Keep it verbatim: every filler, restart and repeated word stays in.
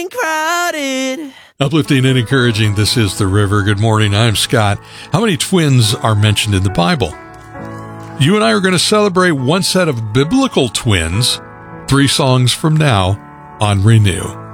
crowded. Uplifting and encouraging, this is The River. Good morning, I'm Scott. How many twins are mentioned in the Bible? You and I are going to celebrate one set of biblical twins, three songs from now on Renew.